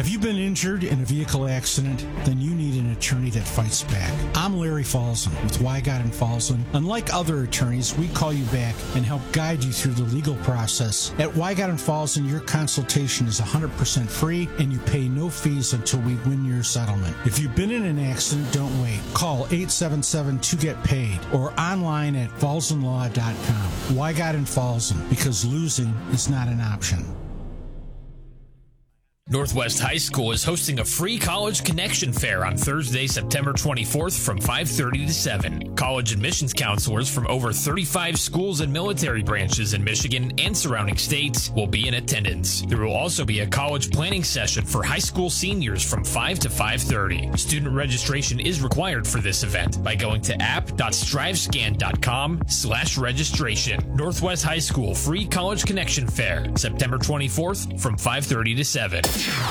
Have you been injured in a vehicle accident? Then you need an attorney that fights back. I'm Larry Falzon with Wygott and Falzon. Unlike other attorneys, we call you back and help guide you through the legal process. At Wygott and Falzon, your consultation is 100% free and you pay no fees until we win your settlement. If you've been in an accident, don't wait. Call 877-2-GET-PAID or online at falzonlaw.com. Wygott and Falzon, because losing is not an option. Northwest High School is hosting a free College Connection Fair on Thursday, September 24th from 5:30 to 7. College admissions counselors from over 35 schools and military branches in Michigan and surrounding states will be in attendance. There will also be a college planning session for high school seniors from 5 to 5:30. Student registration is required for this event by going to app.strivescan.com/registration. Northwest High School Free College Connection Fair, September 24th from 5:30 to 7.